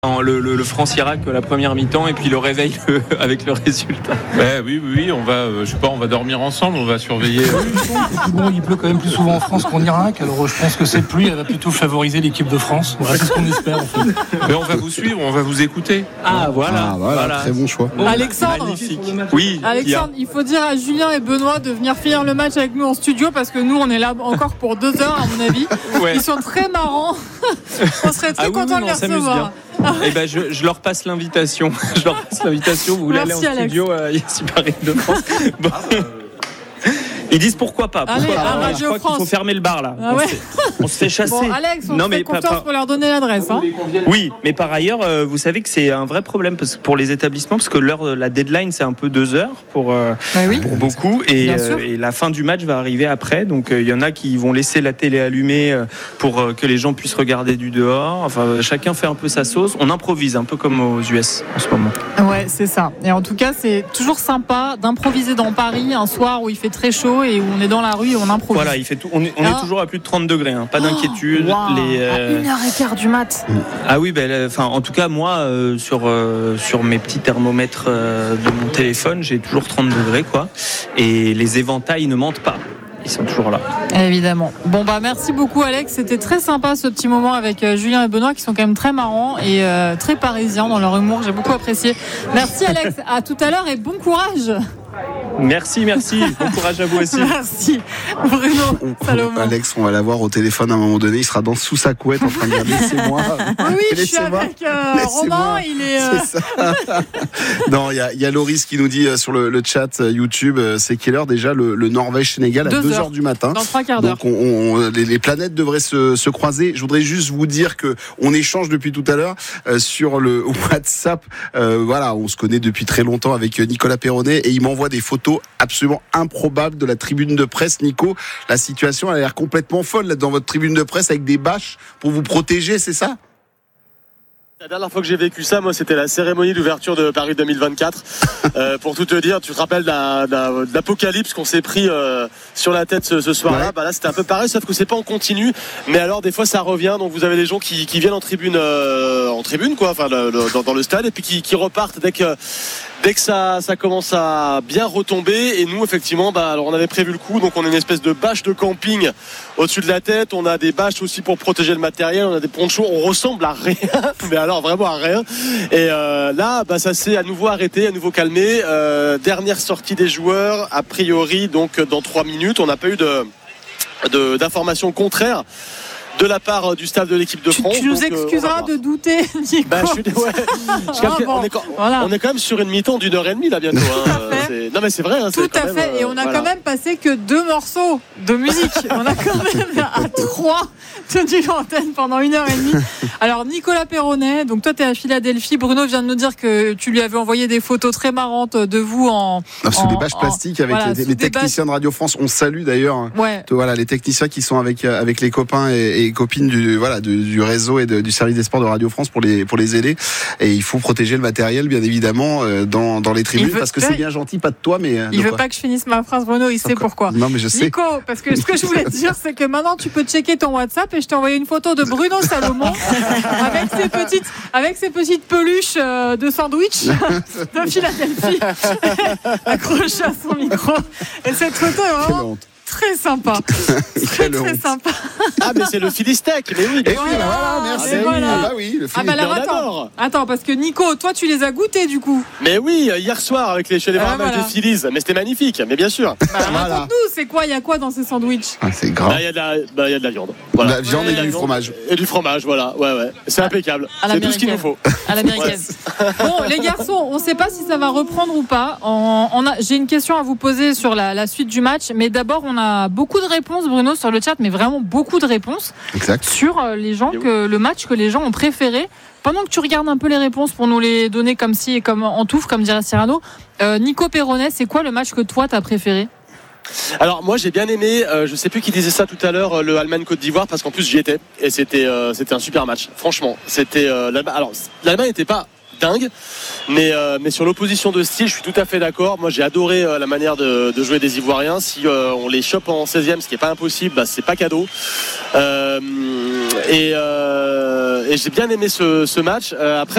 Le France-Irak la première mi-temps et puis le réveil avec le résultat. Oui, on va, on va dormir ensemble, on va surveiller. Bon, il pleut quand même plus souvent en France qu'en Irak, alors je pense que cette pluie elle va plutôt favoriser l'équipe de France. Voilà, c'est ce qu'on espère en fait. Mais on va vous suivre, on va vous écouter. Voilà. Très bon choix. Bon, Alexandre, magnifique. Oui. Alexandre, il faut dire à Julien et Benoît de venir finir le match avec nous en studio parce que nous on est là encore pour 2 heures à mon avis. Ouais. Ils sont très marrants. On serait très contents de les recevoir. Eh ben je leur passe l'invitation. Vous voulez Merci, aller en studio ici Paris de France. Bon. Ils disent pourquoi pas. Allez, à Je Radio crois qu'il France. faut fermer le bar là. Ah ouais. On se fait chasser. Bon, Alex, on fait confiance pour leur donner l'adresse. Hein. Oui, mais par ailleurs, vous savez que c'est un vrai problème pour les établissements parce que la deadline c'est un peu 2 heures pour beaucoup et la fin du match va arriver après. Donc il y en a qui vont laisser la télé allumée pour que les gens puissent regarder du dehors. Enfin, chacun fait un peu sa sauce. On improvise un peu comme aux US en ce moment. Ouais, c'est ça. Et en tout cas, c'est toujours sympa d'improviser dans Paris un soir où il fait très chaud et où on est dans la rue et on improvise. Voilà, il fait tout. On est toujours à plus de 30 degrés, pas d'inquiétude. Wow, à 1h15 du mat. Ah oui, en tout cas moi sur mes petits thermomètres de mon téléphone, j'ai toujours 30 degrés quoi. Et les éventails ne mentent pas. Ils sont toujours là. Évidemment. Bon merci beaucoup Alex, c'était très sympa ce petit moment avec Julien et Benoît qui sont quand même très marrants et très parisiens dans leur humour, j'ai beaucoup apprécié. Merci Alex, à tout à l'heure et bon courage. Merci, bon courage à vous aussi. Merci Bruno Salomon. Alex, on va l'avoir au téléphone à un moment donné, il sera sous sa couette en train de dire laissez-moi. Oui, je suis avec Romain, il est... C'est ça. Non, il y a Loris qui nous dit sur le chat YouTube, c'est quelle heure déjà le Norvège-Sénégal à 2h du matin. Dans 3 quarts d'heure. Donc les planètes devraient se croiser. Je voudrais juste vous dire que on échange depuis tout à l'heure sur le WhatsApp. On se connaît depuis très longtemps avec Nicolas Perronnet et il m'envoie des photos absolument improbables de la tribune de presse. Nico, la situation elle a l'air complètement folle là, dans votre tribune de presse avec des bâches pour vous protéger, c'est ça ? La dernière fois que j'ai vécu ça, moi, c'était la cérémonie d'ouverture de Paris 2024. Pour tout te dire, tu te rappelles d'apocalypse qu'on s'est pris sur la tête ce soir-là. Ouais. Là, c'était un peu pareil, sauf que c'est pas en continu. Mais alors, des fois, ça revient. Donc, vous avez des gens qui viennent en tribune, quoi, enfin, dans le stade, et puis qui repartent dès que ça commence à bien retomber. Et nous, effectivement, alors on avait prévu le coup. Donc, on a une espèce de bâche de camping au-dessus de la tête. On a des bâches aussi pour protéger le matériel. On a des ponchos. On ressemble à rien. Mais alors, vraiment à rien. Et là, ça s'est à nouveau arrêté, à nouveau calmé. Dernière sortie des joueurs, a priori, donc dans 3 minutes. On n'a pas eu d'informations contraires de la part du staff de l'équipe de France. Tu nous excuseras de douter, Nico. On est quand même sur une mi-temps d'1h30 là bientôt. Non mais c'est vrai. Tout à fait. Et on a quand même passé que 2 morceaux de musique. On a quand même à 3 tenu l'antenne pendant 1h30. Alors Nicolas Perronnet, donc toi tu es à Philadelphie. Bruno vient de nous dire que tu lui avais envoyé des photos très marrantes de vous sous des bâches plastiques avec les techniciens de Radio France. On salue d'ailleurs. Ouais. Les techniciens qui sont avec les copains et copines du réseau et du service des sports de Radio France pour les aider. Et il faut protéger le matériel bien évidemment dans les tribunes parce que c'est bien gentil, pas de toi, mais il veut pas que je finisse ma phrase, Bruno, il sait pourquoi. Non mais je sais. Nico, parce que ce que je voulais te dire, c'est que maintenant tu peux checker ton WhatsApp et je t'ai envoyé une photo de Bruno Salomon avec ses petites peluches de sandwich de Philadelphie accrochées à son micro. Et cette photo est vraiment très sympa. Très sympa. Ah, mais c'est le Philistec, mais oui. Et merci. Le Philistec. Attends, parce que Nico, toi, tu les as goûtés du coup. Mais oui, hier soir avec les matchs de Phillies. Mais c'était magnifique, mais bien sûr. Raconte-nous, c'est quoi, il y a quoi dans ces sandwichs ? C'est grave. Il y a de la viande. Voilà. De la viande et du fromage. Et du fromage, voilà. Ouais. C'est impeccable. C'est tout ce qu'il nous faut. À l'américaine. Bon, les garçons, on ne sait pas si ça va reprendre ou pas. J'ai une question à vous poser sur la suite du match, mais d'abord, on a beaucoup de réponses, Bruno, sur le chat, mais vraiment beaucoup de réponses. Exact. Sur le match que les gens ont préféré. Pendant que tu regardes un peu les réponses pour nous les donner comme en touffe, comme dirait Cyrano, Nico Perronnet, c'est quoi le match que toi t'as préféré ? Alors moi j'ai bien aimé, je sais plus qui disait ça tout à l'heure, le Allemagne-Côte d'Ivoire, parce qu'en plus j'y étais et c'était un super match. Franchement, c'était l'Allemagne n'était pas dingue, mais sur l'opposition de style, je suis tout à fait d'accord. Moi, j'ai adoré la manière de jouer des Ivoiriens. Si on les chope en 16e, ce qui n'est pas impossible, c'est pas cadeau. Et j'ai bien aimé ce match. Après,